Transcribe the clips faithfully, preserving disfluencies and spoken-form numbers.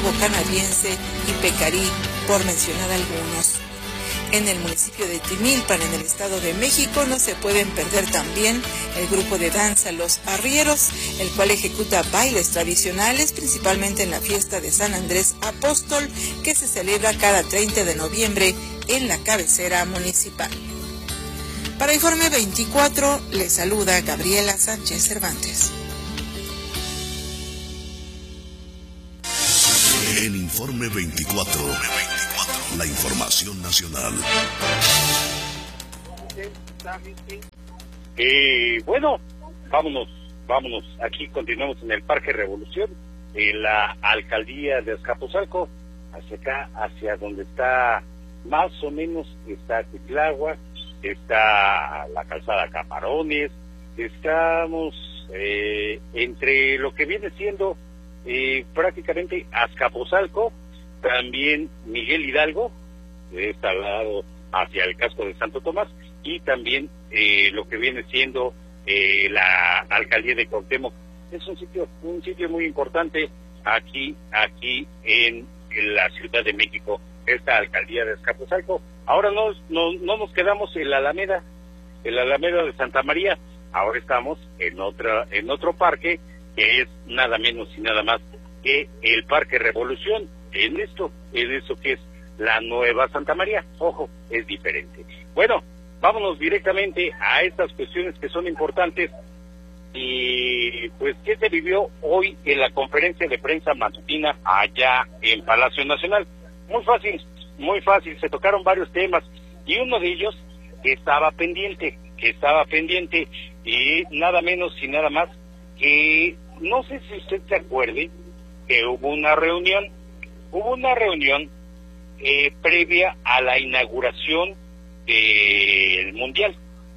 Grupo Canadiense y Pecarí, por mencionar algunos. En el municipio de Timilpan, en el Estado de México, no se pueden perder también el grupo de danza Los Arrieros, el cual ejecuta bailes tradicionales, principalmente en la fiesta de San Andrés Apóstol, que se celebra cada treinta de noviembre en la cabecera municipal. Para Informe veinticuatro, le saluda Gabriela Sánchez Cervantes. En Informe veinticuatro, la información nacional. Eh, bueno, vámonos, vámonos. Aquí continuamos en el Parque Revolución, en la alcaldía de Azcapotzalco, hacia acá, hacia donde está, más o menos, está Cuitláhuac, está la calzada Camarones, estamos eh, entre lo que viene siendo eh, prácticamente Azcapotzalco, también Miguel Hidalgo, de este lado hacia el casco de Santo Tomás, y también eh, lo que viene siendo eh, la alcaldía de Cuauhtémoc. Es un sitio, un sitio muy importante aquí, aquí en, en la Ciudad de México, esta alcaldía de Azcapotzalco. Ahora no, no, no nos quedamos en la Alameda, en la Alameda de Santa María, ahora estamos en otra, en otro parque, que es nada menos y nada más que el Parque Revolución, en esto, en eso que es la Nueva Santa María. Ojo, es diferente. Bueno, vámonos directamente a estas cuestiones que son importantes. Y pues, ¿qué se vivió hoy en la conferencia de prensa matutina allá en Palacio Nacional? Muy fácil, muy fácil, se tocaron varios temas, y uno de ellos que estaba pendiente, que estaba pendiente, y nada menos y nada más que, no sé si usted se acuerde, que hubo una reunión, hubo una reunión eh, previa a la inauguración del Mundial,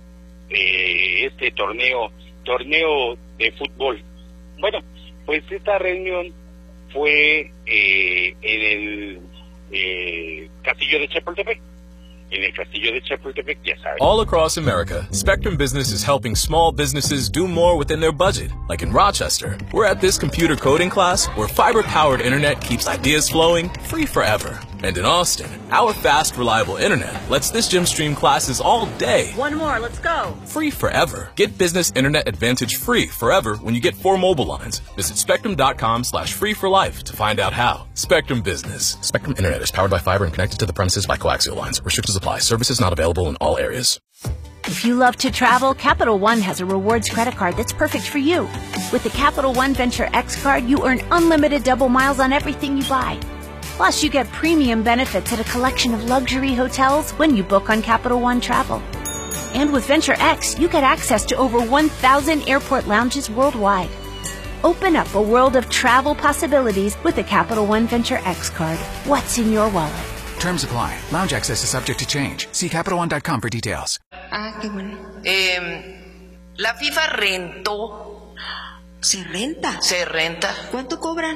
de este torneo, torneo de fútbol. Bueno, pues esta reunión fue eh, en el eh, Castillo de Chapultepec. En el Castillo de Chapultepec, ya saben. All across America, Spectrum Business is helping small businesses do more within their budget. Like in Rochester, we're at this computer coding class where fiber-powered internet keeps ideas flowing free forever. And in Austin, our fast, reliable internet lets this gym stream classes all day. One more, let's go. Free forever. Get business internet advantage free forever when you get four mobile lines. Visit spectrum.com slash free for life to find out how. Spectrum Business. Spectrum Internet is powered by fiber and connected to the premises by coaxial lines. Restrictions apply. Services not available in all areas. If you love to travel, Capital One has a rewards credit card that's perfect for you. With the Capital One Venture X card, you earn unlimited double miles on everything you buy. Plus, you get premium benefits at a collection of luxury hotels when you book on Capital One Travel. And with Venture X, you get access to over one thousand airport lounges worldwide. Open up a world of travel possibilities with the Capital One Venture X card. What's in your wallet? Terms apply. Lounge access is subject to change. See Capital One dot com for details. Ah, qué bueno. Eh, la FIFA rentó. ¿Se renta? Se renta. ¿Cuánto cobran?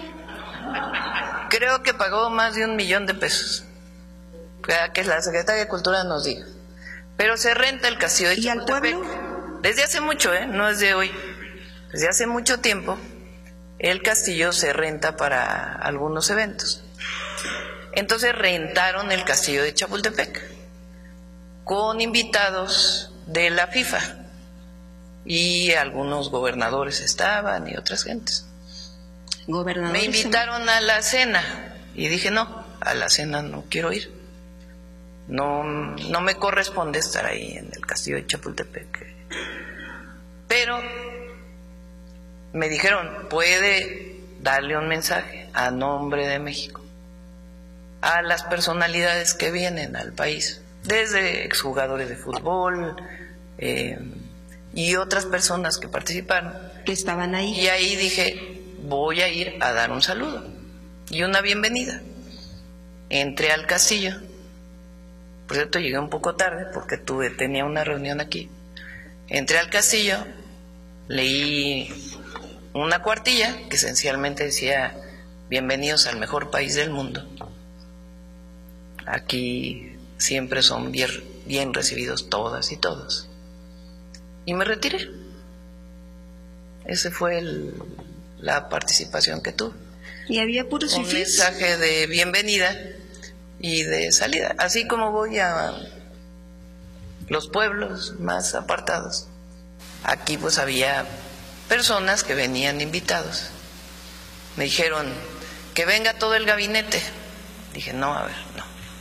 Creo que pagó más de un millón de pesos. Que la Secretaría de Cultura nos diga. Pero se renta el Castillo de Chapultepec. ¿Y al pueblo? Desde hace mucho, ¿eh? No es de hoy. Desde hace mucho tiempo, el castillo se renta para algunos eventos. Entonces rentaron el Castillo de Chapultepec con invitados de la FIFA, y algunos gobernadores estaban y otras gentes. ¿Gobernadores? Me invitaron a la cena y dije no, a la cena no quiero ir. No, no me corresponde estar ahí en el Castillo de Chapultepec. Pero me dijeron, puede darle un mensaje a nombre de México a las personalidades que vienen al país, desde exjugadores de fútbol eh, y otras personas que participaron. Que estaban ahí. Y ahí dije, voy a ir a dar un saludo y una bienvenida. Entré al castillo. Por cierto, llegué un poco tarde porque tuve, tenía una reunión aquí. Entré al castillo, leí una cuartilla que esencialmente decía, bienvenidos al mejor país del mundo. Aquí siempre son bien, bien recibidos todas y todos. Y me retiré. Esa fue el, la participación que tuve. Y había puros un fifís. mensaje de bienvenida y de salida. Así como voy a los pueblos más apartados, aquí pues había personas que venían invitados. Me dijeron que venga todo el gabinete. Dije, no, a ver, no.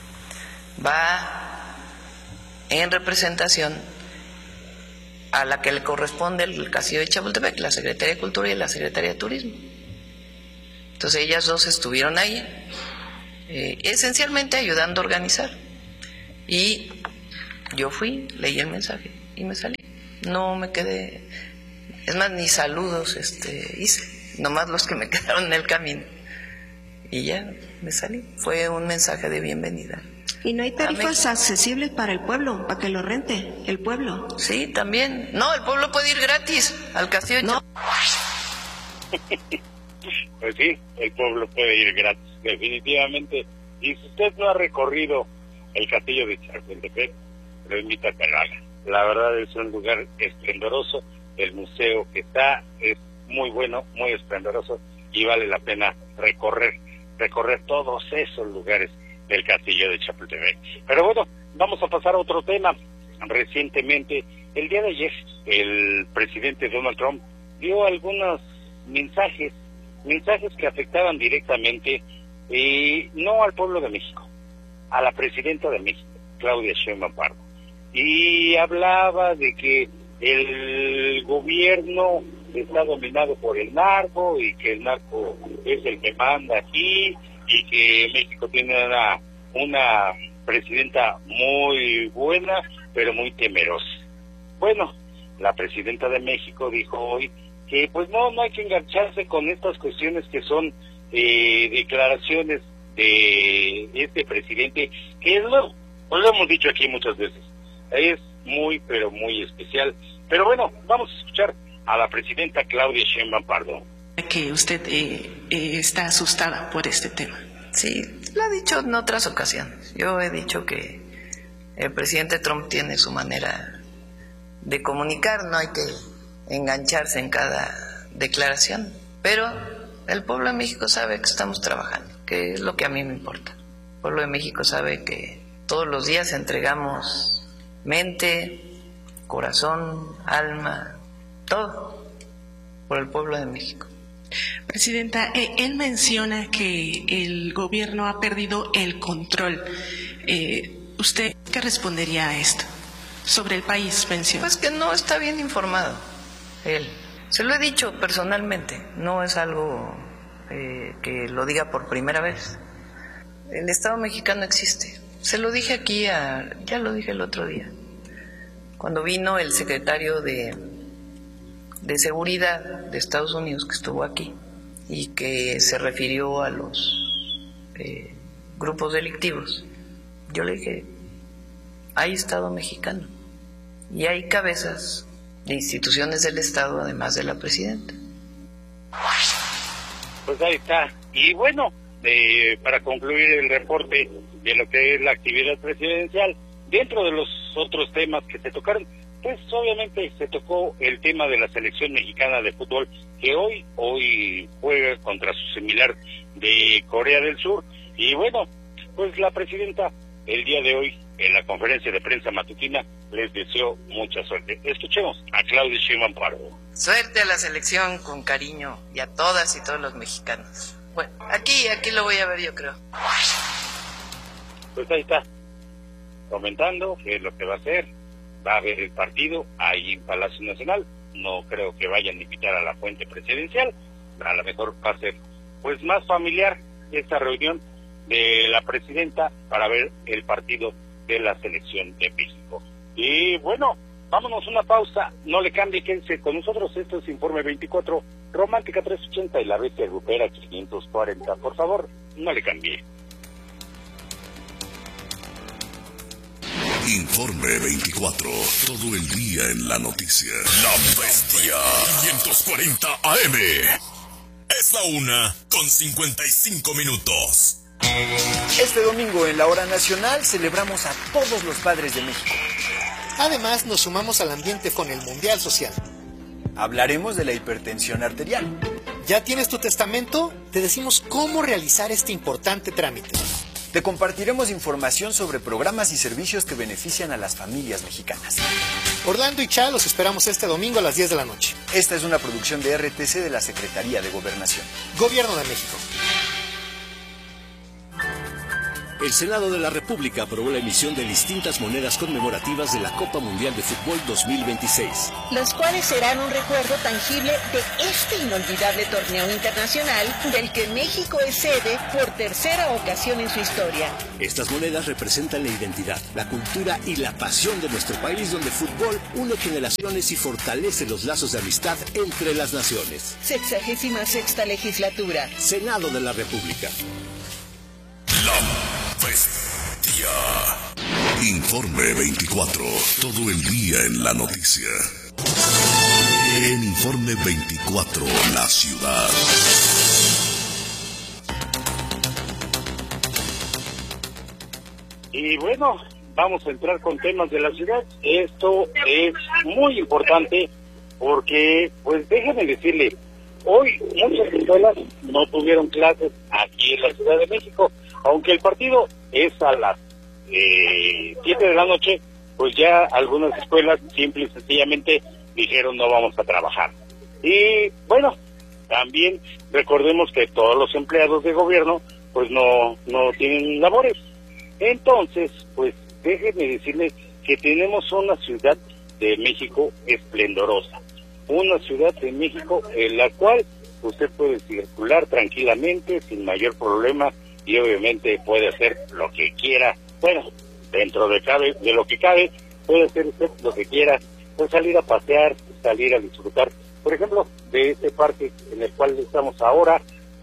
Va en representación a la que le corresponde el Castillo de Chapultepec, la Secretaría de Cultura y la Secretaría de Turismo. Entonces ellas dos estuvieron ahí, eh, esencialmente ayudando a organizar. Y yo fui, leí el mensaje y me salí. No me quedé, es más, ni saludos este, hice, nomás los que me quedaron en el camino. Y ya me salí. Fue un mensaje de bienvenida. Y no hay tarifas accesibles para el pueblo, para que lo rente el pueblo. Sí, también. No, el pueblo puede ir gratis al Castillo de no. Pues sí, el pueblo puede ir gratis, definitivamente. Y si usted no ha recorrido el Castillo de Chapultepec, lo invito a que lo haga. La verdad es un lugar esplendoroso. El museo que está es muy bueno, muy esplendoroso, y vale la pena recorrer, recorrer todos esos lugares del Castillo de Chapultepec. Pero bueno, vamos a pasar a otro tema. Recientemente, el día de ayer, el presidente Donald Trump dio algunos mensajes, mensajes que afectaban directamente, eh, no al pueblo de México, a la presidenta de México, Claudia Sheinbaum Pardo. Y hablaba de que el gobierno está dominado por el narco y que el narco es el que manda aquí y que México tiene una, una presidenta muy buena, pero muy temerosa. Bueno, la presidenta de México dijo hoy que pues no, no hay que engancharse con estas cuestiones que son eh, declaraciones de este presidente, que es lo, pues lo hemos dicho aquí muchas veces, es muy, pero muy especial. Pero bueno, vamos a escuchar a la presidenta Claudia Sheinbaum Pardo. Que usted eh, eh, está asustada por este tema. Sí, lo ha dicho en otras ocasiones. Yo he dicho que el presidente Trump tiene su manera de comunicar, no hay que engancharse en cada declaración, pero el pueblo de México sabe que estamos trabajando, que es lo que a mí me importa. El pueblo de México sabe que todos los días entregamos mente, corazón, alma, todo por el pueblo de México. Presidenta, eh, él menciona que el gobierno ha perdido el control. Eh, ¿Usted qué respondería a esto? Sobre el país, menciona. Pues que no está bien informado él. Se lo he dicho personalmente, no es algo eh, que lo diga por primera vez. El Estado mexicano existe. Se lo dije aquí, a, ya lo dije el otro día, cuando vino el secretario de, de Seguridad de Estados Unidos, que estuvo aquí, y que se refirió a los eh, grupos delictivos. Yo le dije, hay Estado mexicano y hay cabezas de instituciones del Estado, además de la presidenta. Pues ahí está. Y bueno, eh, para concluir el reporte de lo que es la actividad presidencial, dentro de los otros temas que se tocaron, pues obviamente se tocó el tema de la selección mexicana de fútbol, que hoy hoy juega contra su similar de Corea del Sur. Y bueno, pues la presidenta el día de hoy en la conferencia de prensa matutina les deseó mucha suerte. Escuchemos a Claudia Sheinbaum Pardo. Suerte a la selección, con cariño, y a todas y todos los mexicanos. Bueno, aquí, aquí lo voy a ver, yo creo. Pues ahí está, comentando qué es lo que va a hacer. Va a haber el partido ahí en Palacio Nacional. No creo que vayan a invitar a la fuente presidencial. A lo mejor va a ser pues más familiar esta reunión de la presidenta para ver el partido de la selección de México. Y bueno, vámonos a una pausa. No le cambie, quédense con nosotros. Esto es Informe veinticuatro, Romántica trescientos ochenta y la Bestia Grupera quinientos cuarenta. Por favor, no le cambie. Informe veinticuatro, todo el día en la noticia. La Bestia quinientos cuarenta A M. Es la una con cincuenta y cinco minutos. Este domingo en la hora nacional celebramos a todos los padres de México. Además nos sumamos al ambiente con el Mundial Social. Hablaremos de la hipertensión arterial, ¿Ya tienes tu testamento? Te decimos cómo realizar este importante trámite. Te compartiremos información sobre programas y servicios que benefician a las familias mexicanas. Orlando y Chá los esperamos este domingo a las diez de la noche. Esta es una producción de R T C de la Secretaría de Gobernación. Gobierno de México. El Senado de la República aprobó la emisión de distintas monedas conmemorativas de la Copa Mundial de Fútbol dos mil veintiséis. Los cuales serán un recuerdo tangible de este inolvidable torneo internacional del que México es sede por tercera ocasión en su historia. Estas monedas representan la identidad, la cultura y la pasión de nuestro país, donde el fútbol une generaciones y fortalece los lazos de amistad entre las naciones. Sexagésima sexta legislatura. Senado de la República. La Bestia. Informe veinticuatro. Todo el día en la noticia. En Informe veinticuatro, la ciudad. Y bueno, vamos a entrar con temas de la ciudad. Esto es muy importante porque, pues déjenme decirle, hoy muchas escuelas no tuvieron clases aquí en la Ciudad de México. Aunque el partido es a las eh, siete de la noche, pues ya algunas escuelas simple y sencillamente dijeron no vamos a trabajar. Y bueno, también recordemos que todos los empleados de gobierno pues no, no tienen labores. Entonces, pues déjenme decirles que tenemos una Ciudad de México esplendorosa. Una Ciudad de México en la cual usted puede circular tranquilamente, sin mayor problema, y obviamente puede hacer lo que quiera. Bueno, dentro de cabe, de lo que cabe, puede hacer usted lo que quiera, puede salir a pasear, salir a disfrutar, por ejemplo, de este parque en el cual estamos ahora,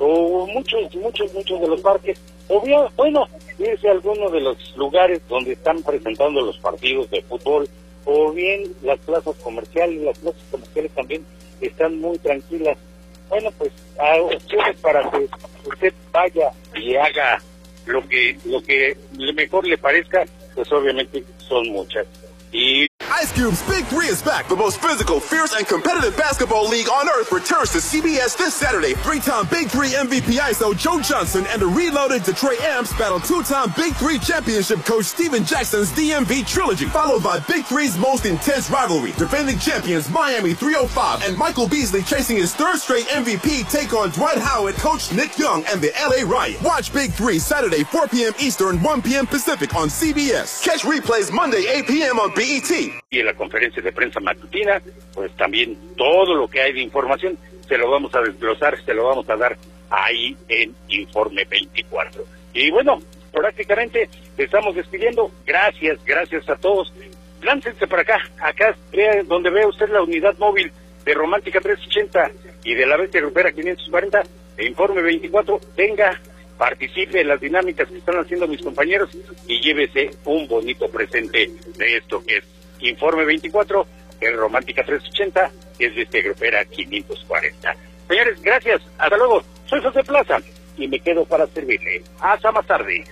o muchos, muchos, muchos de los parques, o bien, bueno, irse a alguno de los lugares donde están presentando los partidos de fútbol, o bien las plazas comerciales, las plazas comerciales también están muy tranquilas. Bueno, pues a opciones para que usted vaya y haga lo que lo que mejor le parezca, pues obviamente son muchas. Y Ice Cube's Big Three is back. The most physical, fierce, and competitive basketball league on earth returns to C B S this Saturday. Three-time Big Three M V P I S O Joe Johnson and the reloaded Detroit Amps battle two-time Big Three championship coach Steven Jackson's D M V trilogy, followed by Big Three's most intense rivalry. Defending champions Miami three oh five and Michael Beasley chasing his third straight M V P take on Dwight Howard, coach Nick Young, and the L A Riot. Watch Big Three Saturday four p.m. Eastern, one p.m. Pacific on C B S. Catch replays Monday eight p.m. on B E T. Y en la conferencia de prensa matutina, pues también todo lo que hay de información se lo vamos a desglosar, se lo vamos a dar ahí en Informe veinticuatro. Y bueno, prácticamente estamos despidiendo. Gracias, gracias a todos. Láncense para acá, acá vea, donde ve usted la unidad móvil de Romántica trescientos ochenta y de la Bestia Grupera quinientos cuarenta, de Informe veinticuatro, venga, participe en las dinámicas que están haciendo mis compañeros y llévese un bonito presente de esto que es Informe veinticuatro, en Romántica trescientos ochenta, que es de este Grupera quinientos cuarenta. Señores, gracias, hasta luego. Soy José Plaza y me quedo para servirle. Hasta más tarde.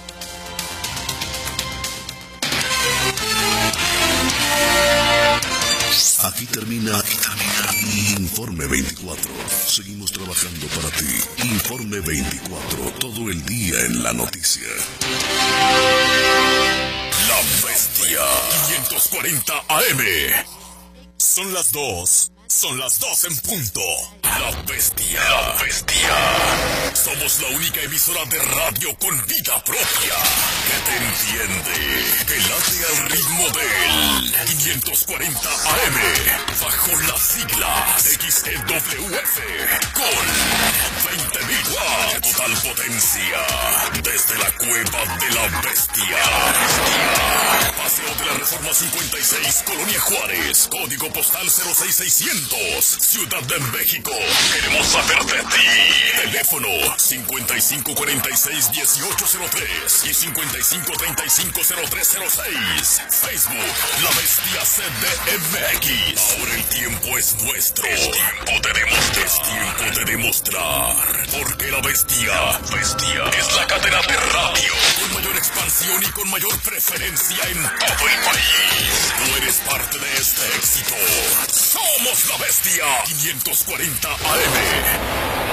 Aquí termina, aquí termina Informe veinticuatro. Seguimos trabajando para ti. Informe veinticuatro, todo el día en la noticia. La Bestia quinientos cuarenta A M. Son las dos. Son las dos en punto. La Bestia. La Bestia. Somos la única emisora de radio con vida propia que te entiende, que late al ritmo del quinientos cuarenta A M, bajo las siglas X E W F, con veinte mil watts, total potencia, desde la cueva de la Bestia. Paseo de la Reforma cincuenta y seis, Colonia Juárez, código postal cero seis seiscientos, Ciudad de México. Queremos saber de ti. Teléfono cincuenta y cinco cuarenta y seis dieciocho cero tres y cincuenta y cinco treinta y cinco cero tres cero seis. Facebook, La Bestia C D M X. Ahora el tiempo es nuestro. Es tiempo de demostrar. Es tiempo de demostrar. Porque La Bestia Bestia. La Bestia es la cadena de radio con mayor expansión y con mayor preferencia en todo el país. Tú eres parte de este éxito. Somos La Bestia. quinientos cuarenta A M.